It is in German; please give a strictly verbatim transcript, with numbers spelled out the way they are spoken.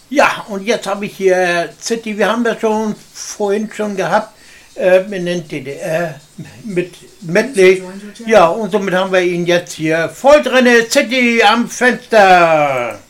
Ja, und jetzt habe ich hier City, wir haben das schon vorhin schon gehabt, äh, in den D D R mit Medley. Ja, und somit haben wir ihn jetzt hier voll drinne, City am Fenster.